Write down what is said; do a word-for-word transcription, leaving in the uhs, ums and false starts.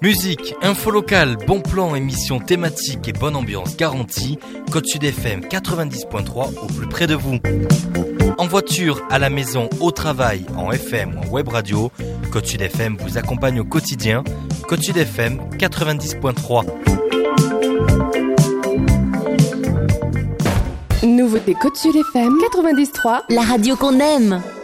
Musique, info locale, bon plan, émission thématique et bonne ambiance garantie. Côte Sud F M quatre-vingt-dix point trois au plus près de vous. En voiture, à la maison, au travail, en F M ou en web radio, Côte Sud F M vous accompagne au quotidien. Côte Sud F M quatre-vingt-dix point trois. Nouveauté Côte Sud F M quatre-vingt-dix point trois, la radio qu'on aime.